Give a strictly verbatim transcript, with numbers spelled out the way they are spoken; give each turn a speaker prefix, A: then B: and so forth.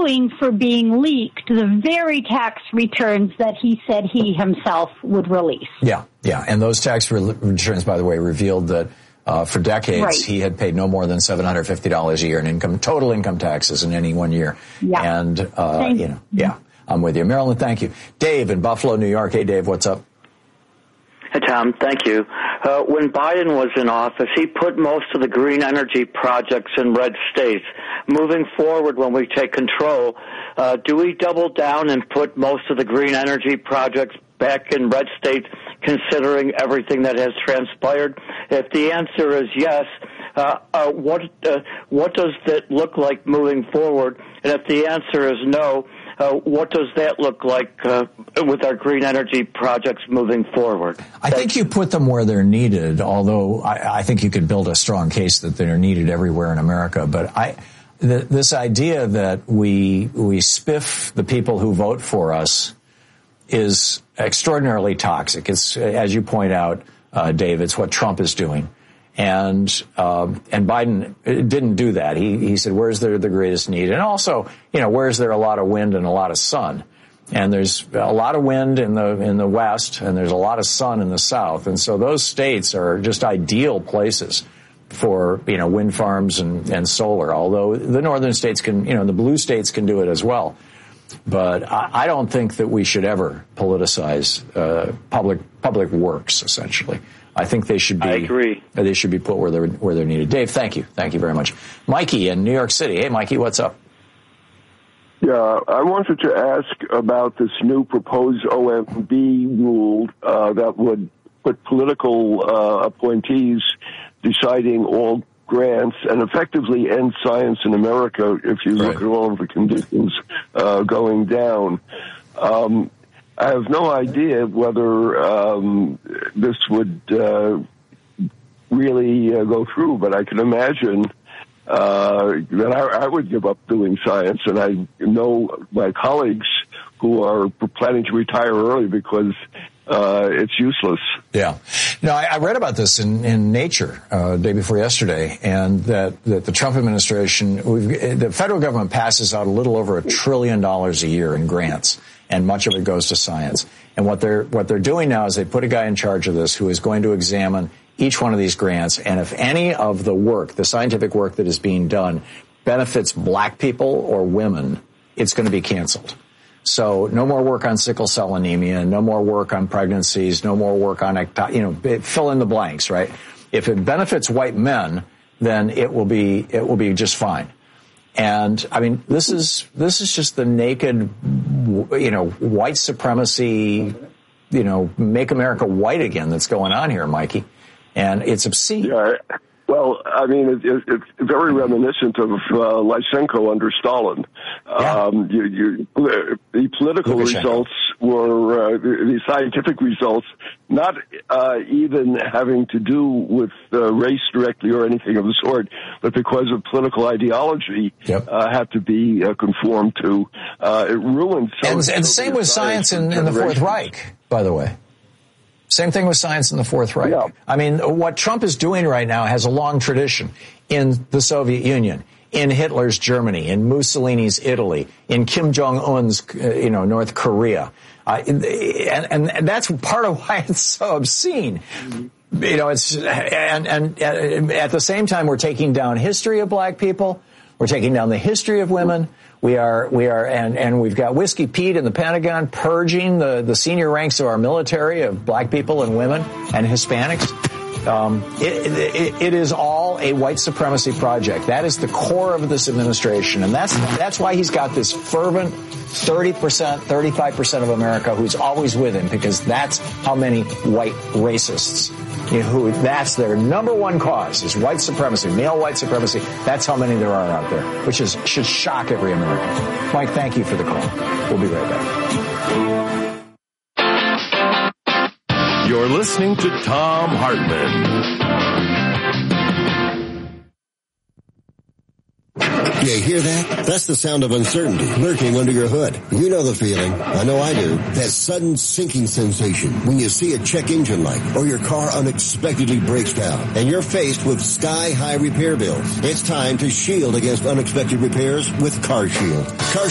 A: suing for being leaked the very tax returns that he said he himself would release.
B: Yeah, yeah. And those tax re- returns, by the way, revealed that uh, for decades
A: right.
B: he had paid no more than seven hundred fifty dollars a year in income, total income taxes in any one year.
A: Yeah.
B: And, uh, you know, yeah, I'm with you. Marilyn, thank you. Dave in Buffalo, New York. Hey, Dave, what's up?
C: Hey, Tom, thank you. Uh, when Biden was in office, he put most of the green energy projects in red states. Moving forward, when we take control, uh, do we double down and put most of the green energy projects back in red states, considering everything that has transpired? If the answer is yes, uh, uh, what uh, what does that look like moving forward? And if the answer is no, Uh, what does that look like uh, with our green energy projects moving forward?
B: I think you put them where they're needed, although I, I think you could build a strong case that they're needed everywhere in America. But I, th- this idea that we we spiff the people who vote for us is extraordinarily toxic. It's, as you point out, uh, Dave, it's what Trump is doing. And, um, and Biden didn't do that. He, he said, where's there the greatest need? And also, you know, where's there a lot of wind and a lot of sun? And there's a lot of wind in the, in the West, and there's a lot of sun in the South. And so those states are just ideal places for, you know, wind farms and, and solar, although the northern states can, you know, the blue states can do it as well. But I, I don't think that we should ever politicize, uh, public, public works, essentially. I think they should be.
C: I agree.
B: They should be put where they're where they're needed. Dave, thank you, thank you very much. Mikey in New York City. Hey, Mikey, what's up?
D: Yeah, I wanted to ask about this new proposed O M B rule uh, that would put political uh, appointees deciding all grants and effectively end science in America. If you
B: right.
D: look at all of the conditions uh, going down. Um, I have no idea whether um, this would uh, really uh, go through, but I can imagine uh, that I, I would give up doing science, and I know my colleagues who are planning to retire early because uh, it's useless.
B: Yeah. No, I, I read about this in, in Nature uh, day before yesterday, and that, that the Trump administration, we've, the federal government passes out a little over a trillion dollars a year in grants, and much of it goes to science. And what they're what they're doing now is they put a guy in charge of this who is going to examine each one of these grants, and if any of the work, the scientific work that is being done, benefits black people or women, it's going to be canceled. So no more work on sickle cell anemia, no more work on pregnancies, no more work on, you know, fill in the blanks, right? If it benefits white men, then it will be it will be just fine. And I mean, this is this is just the naked, you know, white supremacy, you know, make America white again that's going on here, Mikey. And it's obscene.
D: Yeah. Well, I mean, it, it, it's very reminiscent of uh, Lysenko under Stalin.
B: Yeah.
D: Um, you, you, the political
B: Lukashenko.
D: results were uh, the scientific results, not uh, even having to do with uh, race directly or anything of the sort, but because of political ideology,
B: yep.
D: uh, had to be uh, conformed to. Uh, it ruined.
B: And, and same with science in, in the Fourth Reich, by the way. Same thing with science in the Fourth Reich.
D: Yeah.
B: I mean, what Trump is doing right now has a long tradition in the Soviet Union, in Hitler's Germany, in Mussolini's Italy, in Kim Jong-un's, uh, you know, North Korea. Uh, and, and, and that's part of why it's so obscene. Mm-hmm. You know, it's, and, and, and at the same time, we're taking down history of black people. We're taking down the history of women. We are, we are, and, and we've got Whiskey Pete in the Pentagon purging the, the senior ranks of our military of black people and women and Hispanics. Um, it, it, it is all a white supremacy project. That is the core of this administration. And that's, that's why he's got this fervent thirty percent, thirty-five percent of America who's always with him, because that's how many white racists, you know, who, that's their number one cause is white supremacy, male white supremacy. That's how many there are out there, which is, should shock every American. Mike, thank you for the call. We'll be right back.
E: You're listening to Thom Hartmann.
F: You hear that? That's the sound of uncertainty lurking under your hood. You know the feeling. I know I do. That sudden sinking sensation when you see a check engine light or your car unexpectedly breaks down and you're faced with sky-high repair bills. It's time to shield against unexpected repairs with CarShield. Car